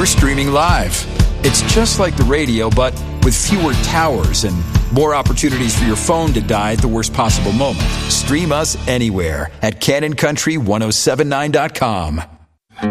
streaming live. It's just like the radio, but with fewer towers and more opportunities for your phone to die at the worst possible moment. Stream us anywhere at CannonCountry1079.com.